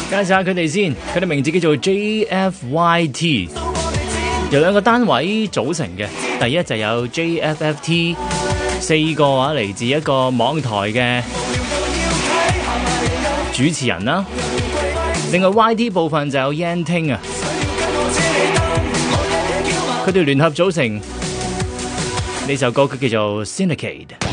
介紹下佢哋先，佢哋名字叫做 JFYT， 由兩個單位組成嘅。第一就有 JFFT， 4個話嚟自一個網台嘅主持人啦。另外 YT 部分就有 Yan Ting 啊，佢哋聯合組成呢首歌曲叫做 Syndicate。